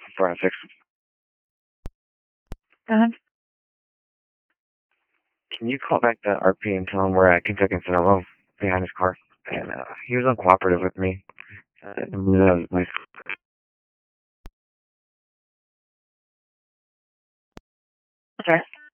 forensics. Uh-huh. Can you call back the RP and tell him we're at Kentucky and Sonoma behind his car? And he was uncooperative with me. That was my Okay.